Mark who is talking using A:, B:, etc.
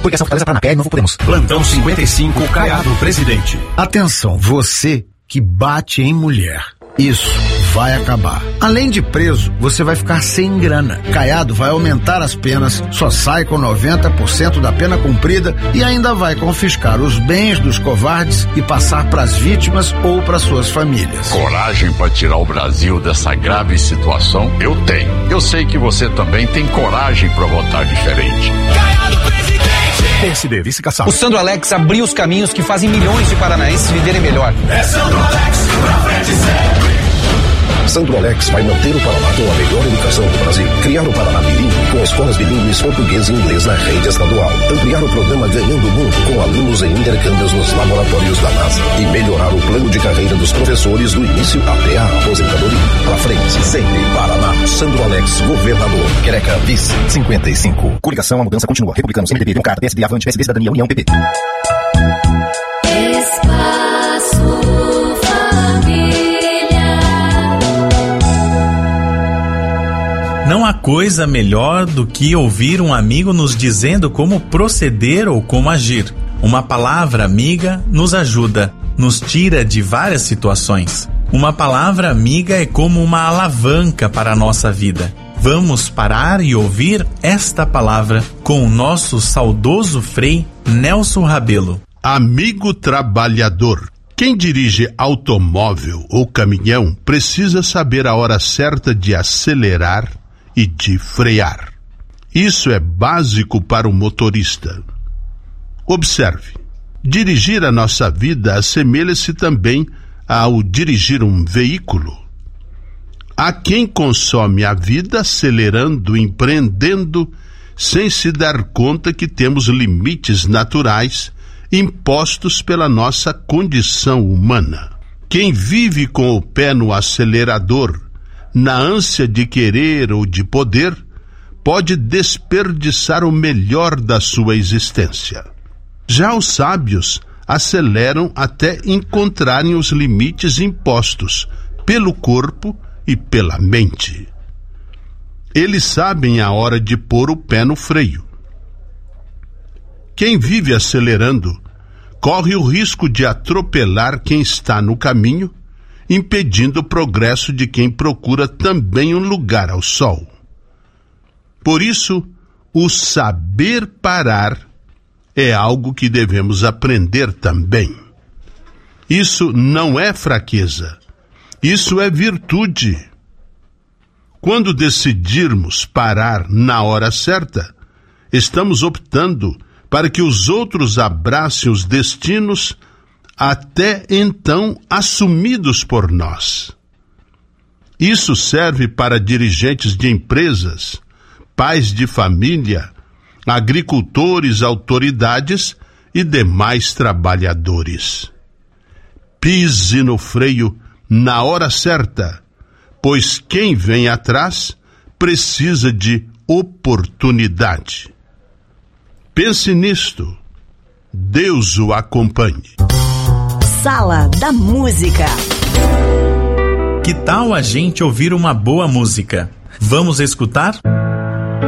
A: Foi que essa Fortaleza, Paranapiá e Novo Podemos.
B: Plantão 55, Caiado, presidente.
C: Atenção, você que bate em mulher. Isso vai acabar. Além de preso, você vai ficar sem grana. Caiado vai aumentar as penas, só sai com 90% da pena cumprida e ainda vai confiscar os bens dos covardes e passar para as vítimas ou para suas famílias.
D: Coragem para tirar o Brasil dessa grave situação, eu tenho. Eu sei que você também tem coragem para votar diferente.
B: Caiado, presidente! PSD, vice-caçado.
E: O Sandro Alex abriu os caminhos que fazem milhões de paranaenses viverem melhor.
B: É Sandro Alex, pra frente sempre.
F: Sandro Alex vai manter o Paraná com a melhor educação do Brasil. Criar o Paraná bilíngue com escolas bilíngues português e inglês na rede estadual. Ampliar o programa Ganhando o Mundo com alunos em intercâmbios nos laboratórios da NASA. E melhorar o plano de carreira dos professores do início até a aposentadoria. Pra frente, sempre, Paraná. Sandro Alex, governador. Quereca, vice. 55.
A: Coligação, a mudança continua. Republicanos, MDB, Democrata, PSD, Avante, PSD, Cidadania, União, PP.
G: Não há coisa melhor do que ouvir um amigo nos dizendo como proceder ou como agir. Uma palavra amiga nos ajuda, nos tira de várias situações. Uma palavra amiga é como uma alavanca para a nossa vida. Vamos parar e ouvir esta palavra com o nosso saudoso Frei Nelson Rabelo.
H: Amigo trabalhador. Quem dirige automóvel ou caminhão precisa saber a hora certa de acelerar e de frear. Isso é básico para o motorista. Observe, dirigir a nossa vida assemelha-se também ao dirigir um veículo. Há quem consome a vida acelerando, empreendendo, sem se dar conta que temos limites naturais impostos pela nossa condição humana. Quem vive com o pé no acelerador, na ânsia de querer ou de poder, pode desperdiçar o melhor da sua existência. Já os sábios aceleram até encontrarem os limites impostos pelo corpo e pela mente. Eles sabem a hora de pôr o pé no freio. Quem vive acelerando corre o risco de atropelar quem está no caminho, impedindo o progresso de quem procura também um lugar ao sol. Por isso, o saber parar é algo que devemos aprender também. Isso não é fraqueza, isso é virtude. Quando decidirmos parar na hora certa, estamos optando para que os outros abracem os destinos até então assumidos por nós. Isso serve para dirigentes de empresas, pais de família, agricultores, autoridades e demais trabalhadores. Pise no freio na hora certa, pois quem vem atrás precisa de oportunidade. Pense nisto. Deus o acompanhe.
I: Sala da Música.
G: Que tal a gente ouvir uma boa música? Vamos escutar?